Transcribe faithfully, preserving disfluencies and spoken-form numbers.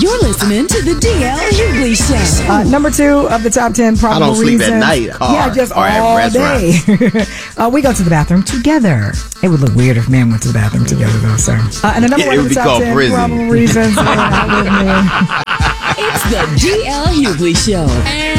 You're listening to the D L Hughley Show. Uh, number two of the top ten probable I don't sleep reasons. at night. Hard, yeah, just or at all day. uh, we go to the bathroom together. It would look weird if men went to the bathroom together, though, sir. Uh, and the number It- one it of would the be top called ten prison. probable reasons. Man, I live, man. It's the D L Hughley Show. And